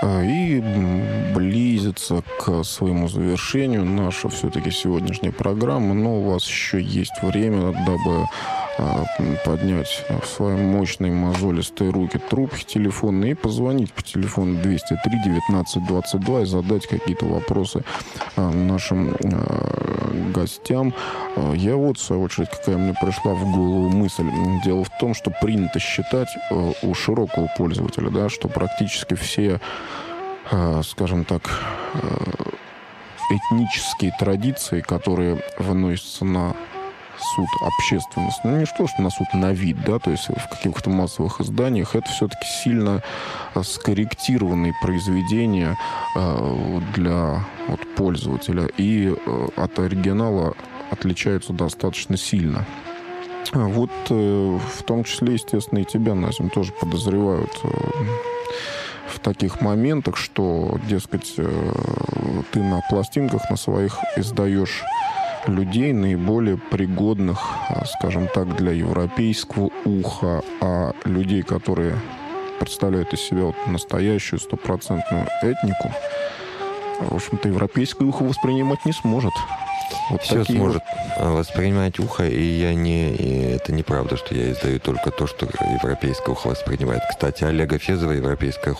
И близится к своему завершению наша все-таки сегодняшняя программа, но у вас еще есть время, дабы поднять в свои мощные мозолистые руки трубки телефонные и позвонить по телефону 203-19-22 и задать какие-то вопросы нашим гостям. Я вот, в свою очередь, какая мне пришла в голову мысль. Дело в том, что принято считать у широкого пользователя, да, что практически все, скажем так, этнические традиции, которые выносятся на суд общественности, ну не что на суд на вид, да, то есть в каких-то массовых изданиях, это все-таки сильно скорректированные произведения для пользователя и от оригинала отличаются достаточно сильно. Вот в том числе, естественно, и тебя, Назим, тоже подозревают в таких моментах, что, дескать, ты на пластинках на своих издаешь людей, наиболее пригодных, скажем так, для европейского уха, а людей, которые представляют из себя настоящую стопроцентную этнику, в общем-то, европейское ухо воспринимать не сможет. Вот все сможет воспринимать ухо, и это неправда, что я издаю только то, что европейское ухо воспринимает. Кстати, Олега Фезова европейское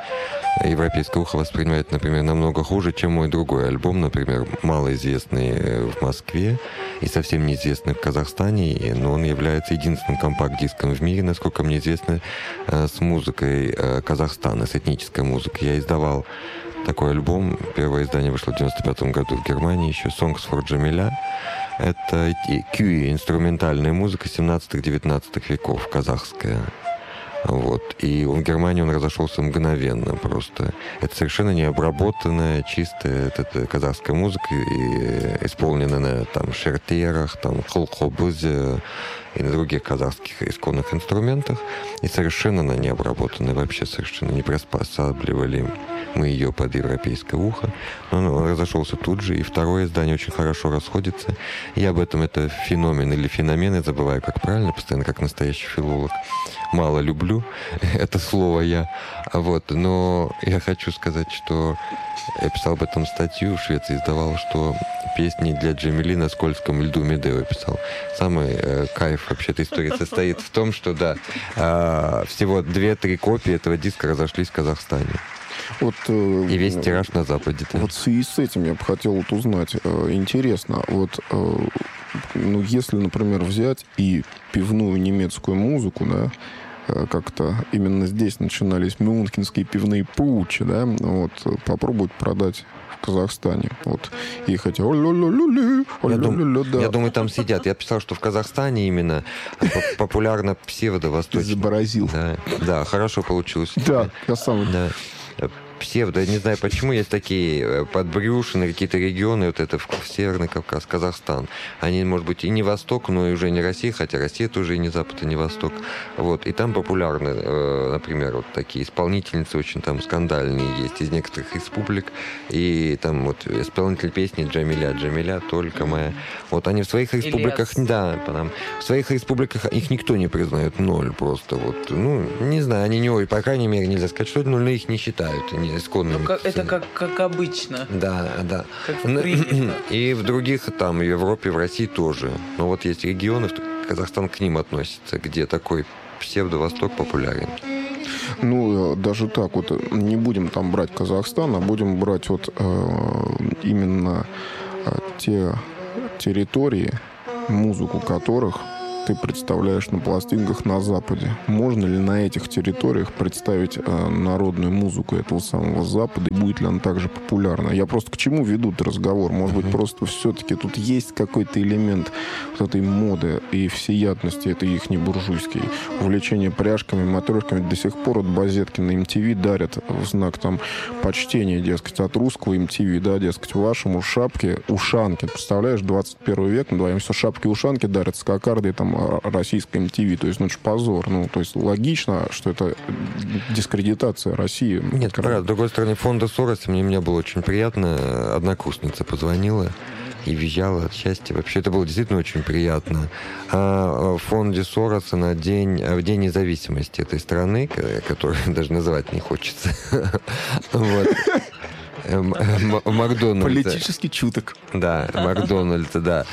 ухо воспринимает, например, намного хуже, чем мой другой альбом, например, малоизвестный в Москве и совсем неизвестный в Казахстане, но он является единственным компакт-диском в мире, насколько мне известно, с музыкой Казахстана, с этнической музыкой. Я издавал такой альбом. Первое издание вышло в 1995 году в Германии, еще «Songs for Jamila». Это кюи, инструментальная музыка 17-19 веков, казахская. Вот. И в Германии он разошелся мгновенно просто. Это совершенно необработанная, чистая казахская музыка, исполненная на шертерах, хулхобузе и на других казахских исконных инструментах. И совершенно она необработанная, вообще совершенно не приспосабливали мы ее под европейское ухо. Но он разошелся тут же, и второе издание очень хорошо расходится. Я об этом, это феномен или феномен, я забываю, как правильно, постоянно, как настоящий филолог. Мало люблю это слово я. Но я хочу сказать, что я писал об этом статью, в Швеции издавал, что песни для Джамили на скользком льду Медео писал. Самый кайф вообще этой истории состоит в том, что всего 2-3 копии этого диска разошлись в Казахстане. И весь тираж на Западе. Вот в связи с этим я бы хотел узнать. Интересно, если, например, взять и пивную немецкую музыку, да, как-то именно здесь начинались мюнхенские пивные пучи, да, попробовать продать в Казахстане. И хотя... Я думаю, там сидят. Я писал, что в Казахстане именно популярно псевдо-восточный. Изобразил. Да, хорошо получилось. Да, я сам... Псевдо, не знаю почему, есть такие подбрюшины, какие-то регионы, это в Северный Кавказ, Казахстан. Они, может быть, и не Восток, но и уже не Россия, хотя Россия тоже и не Запад, и не Восток. И там популярны, например, такие исполнительницы очень там скандальные есть из некоторых республик. И там исполнитель песни Джамиля, только моя. Они в своих республиках, в своих республиках их никто не признает, ноль просто. Не знаю, они по крайней мере, нельзя сказать, что это, но их не считают. Это как обычно. Да. Как принято. И в других, в Европе, в России тоже. Но есть регионы, Казахстан к ним относится, где такой псевдо-восток популярен. Даже так, не будем там брать Казахстан, а будем брать именно те территории, музыку которых ты представляешь на пластинках на Западе. Можно ли на этих территориях представить народную музыку этого самого Запада, и будет ли она также популярна? Я просто к чему веду этот разговор? Может быть, просто все-таки тут есть какой-то элемент этой моды и всеядности, этой ихней буржуйской. Увлечение пряжками, матрешками. До сих пор Базетки на MTV дарят в знак почтения, дескать, от русского MTV, да, дескать, вашему шапке ушанки. Представляешь, 21 век, мы все шапки-ушанки дарят с кокардой российской MTV. То есть, это позор. То есть, логично, что это дискредитация России. Нет, правда. С другой стороны, фонда Сороса, мне было очень приятно. Однокурсница позвонила. и визжала от счастья. Вообще это было действительно очень приятно. А в фонде Сороса в День независимости этой страны, которую даже называть не хочется, Макдональдса. Политически чуток. Да, Макдональдса, да.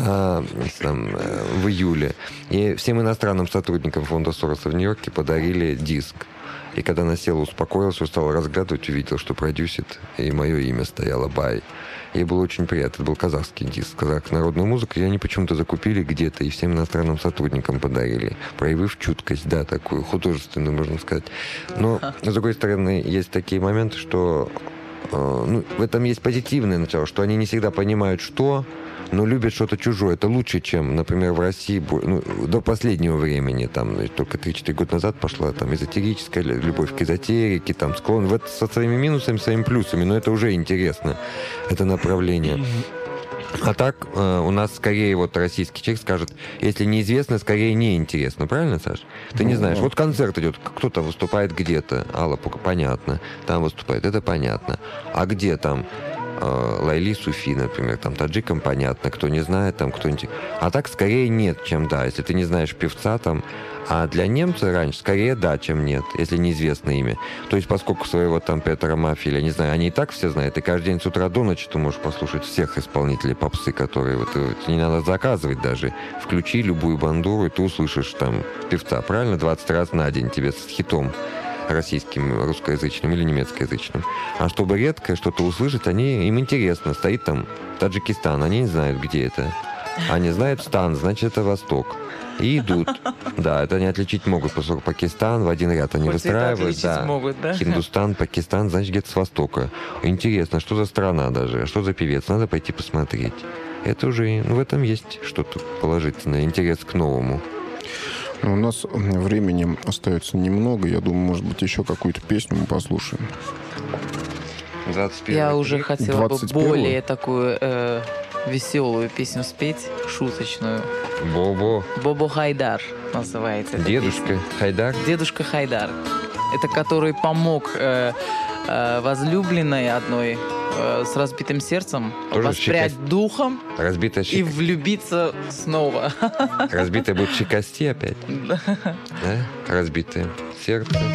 В июле. И всем иностранным сотрудникам фонда Сороса в Нью-Йорке подарили диск. И когда она села, успокоился, стал разглядывать, увидел, что продюсит, и мое имя стояло «Бай». Ей было очень приятно. Это был казахский диск, казахская народная музыка. И они почему-то закупили где-то и всем иностранным сотрудникам подарили, проявив чуткость, да, такую художественную, можно сказать. Но, с другой стороны, есть такие моменты, что в этом есть позитивное начало, что они не всегда понимают, что, но любят что-то чужое. Это лучше, чем, например, в России до последнего времени, там, только 3-4 года назад пошла там эзотерическая любовь к эзотерике, там, склон со своими минусами, своими плюсами, но это уже интересно, это направление. А так у нас скорее вот российский человек скажет, если неизвестно, скорее неинтересно. Правильно, Саш? Ты не знаешь. Вот концерт идет, кто-то выступает где-то. Алла, понятно. Там выступает, это понятно. А где там Лайли Суфи, например, там таджикам понятно, кто не знает, там кто-нибудь. А так скорее нет, чем да. Если ты не знаешь певца там, а для немца раньше скорее да, чем нет, если неизвестно имя. То есть, поскольку своего там Петра Мафии, я не знаю, они и так все знают, и каждый день с утра до ночи ты можешь послушать всех исполнителей попсы, которые вот не надо заказывать даже. Включи любую бандуру, и ты услышишь там певца, правильно? 20 раз на день тебе с хитом российским, русскоязычным или немецкоязычным. А чтобы редко что-то услышать, им интересно. Стоит там Таджикистан, они не знают, где это. Они знают стан, значит, это Восток. И идут. Да, это они отличить могут, поскольку Пакистан в один ряд они выстраивают. Да. Могут, да? Хиндустан, Пакистан, значит, где-то с Востока. Интересно, что за страна даже, что за певец, надо пойти посмотреть. Это уже, в этом есть что-то положительное, интерес к новому. У нас времени остается немного. Я думаю, может быть, еще какую-то песню мы послушаем. 21 Я уже хотела бы 21-ю? более такую веселую песню спеть, шуточную. Бобо. Бобо Хайдар называется. эта Дедушка песня. Хайдар. Дедушка Хайдар. Это который помог возлюбленной одной с разбитым сердцем Тоже воспрять духом Разбитая и влюбиться снова. Разбитая будет в кости опять. Да? Разбитое сердце.